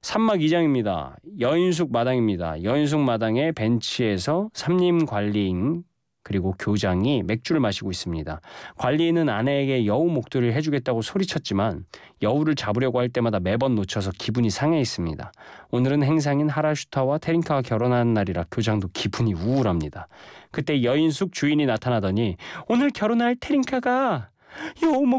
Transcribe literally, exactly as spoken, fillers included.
삼막 이 장입니다. 여인숙 마당입니다. 여인숙 마당의 벤치에서 삼림 관리인 그리고 교장이 맥주를 마시고 있습니다. 관리인은 아내에게 여우 목도리를 해주겠다고 소리쳤지만 여우를 잡으려고 할 때마다 매번 놓쳐서 기분이 상해 있습니다. 오늘은 행상인 하라슈타와 테린카가 결혼하는 날이라 교장도 기분이 우울합니다. 그때 여인숙 주인이 나타나더니 오늘 결혼할 테린카가 여우 목